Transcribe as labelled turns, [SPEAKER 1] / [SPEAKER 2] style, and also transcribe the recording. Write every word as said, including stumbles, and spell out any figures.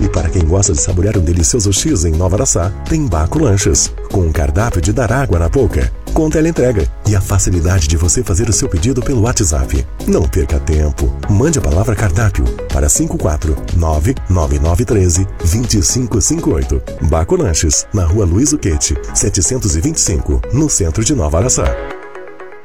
[SPEAKER 1] E para quem gosta de saborear um delicioso X em Nova Araçá, tem Baco Lanches, com um cardápio de dar água na boca, com teleentrega e a facilidade de você fazer o seu pedido pelo WhatsApp. Não perca tempo. Mande a palavra cardápio para cinco quatro nove nove nove um três dois cinco cinco oito. Baco Lanches, na Rua Luiz Uquete, setecentos e vinte e cinco, no centro de Nova Araçá.